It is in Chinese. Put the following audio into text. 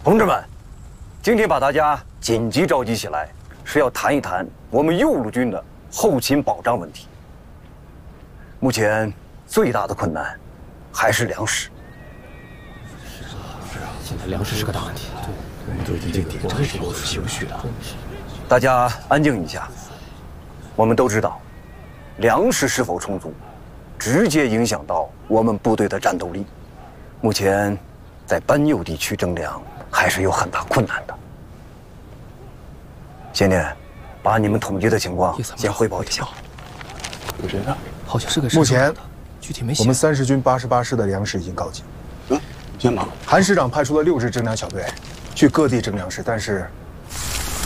同志们，今天把大家紧急召集起来，是要谈一谈我们右路军的后勤保障问题。目前最大的困难还是粮食。 现在粮食是个大问题。对，都已经见底，真是有情绪的。 大家安静一下。我们都知道，粮食是否充足，直接影响到我们部队的战斗力。目前，在班右地区征粮还是有很大困难的。先念，把你们统计的情况先汇报一下。 有谁呢？ 好像是个目前， 具体没写。 我们30军88师的粮食已经告急。 先忙。 韩师长派出了6支征粮小队，去各地征粮食，但是